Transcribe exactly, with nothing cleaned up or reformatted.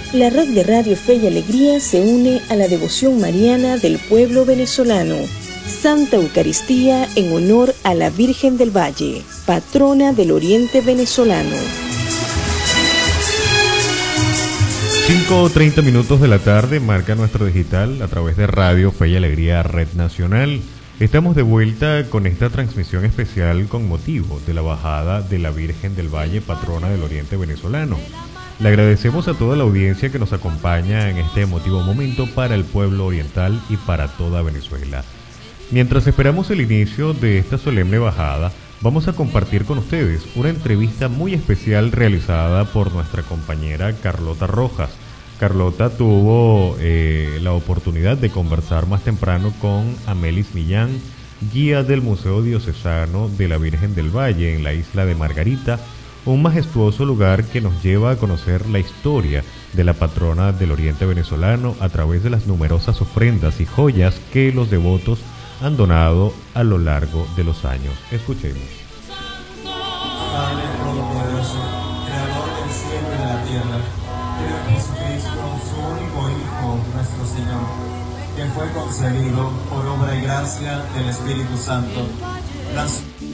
La red de Radio Fe y Alegría se une a la devoción mariana del pueblo venezolano. Santa Eucaristía en honor a la Virgen del Valle, patrona del Oriente venezolano. cinco o treinta minutos de la tarde marca nuestro digital a través de Radio Fe y Alegría Red Nacional. Estamos de vuelta con esta transmisión especial con motivo de la bajada de la Virgen del Valle, patrona del Oriente venezolano. Le agradecemos a toda la audiencia que nos acompaña en este emotivo momento para el pueblo oriental y para toda Venezuela. Mientras esperamos el inicio de esta solemne bajada, vamos a compartir con ustedes una entrevista muy especial realizada por nuestra compañera Carlota Rojas. Carlota tuvo eh, la oportunidad de conversar más temprano con Amelis Millán, guía del Museo Diocesano de la Virgen del Valle en la isla de Margarita, un majestuoso lugar que nos lleva a conocer la historia de la patrona del Oriente venezolano a través de las numerosas ofrendas y joyas que los devotos han donado a lo largo de los años. Escuchemos. Padre Todopoderoso, Creador del cielo y de la tierra, creo en Jesucristo, su único Hijo, nuestro Señor, que fue concebido por obra y gracia del Espíritu Santo. Las